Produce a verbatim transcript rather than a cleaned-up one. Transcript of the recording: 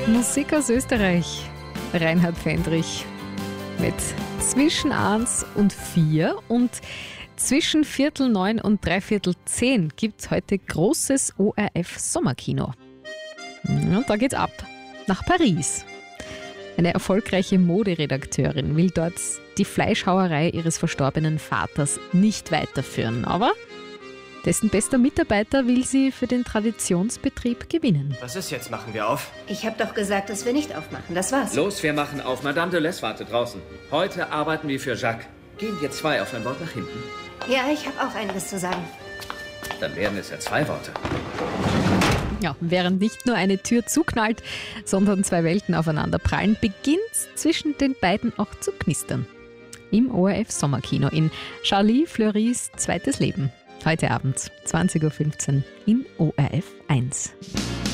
Musik aus Österreich. Reinhard Fendrich mit zwischen eins und vier und zwischen Viertel neun und Dreiviertel zehn gibt es heute großes O R F-Sommerkino. Und da geht's ab nach Paris. Eine erfolgreiche Moderedakteurin will dort die Fleischhauerei ihres verstorbenen Vaters nicht weiterführen, aber dessen bester Mitarbeiter will sie für den Traditionsbetrieb gewinnen. Was ist jetzt? Machen wir auf? Ich habe doch gesagt, dass wir nicht aufmachen. Das war's. Los, wir machen auf. Madame de Les wartet draußen. Heute arbeiten wir für Jacques. Gehen wir zwei auf ein Wort nach hinten? Ja, ich habe auch einiges zu sagen. Dann werden es ja zwei Worte. Ja, während nicht nur eine Tür zuknallt, sondern zwei Welten aufeinander prallen, beginnt zwischen den beiden auch zu knistern. Im O R F-Sommerkino in Charlie Fleury's zweites Leben. Heute Abend, zwanzig Uhr fünfzehn in O R F eins.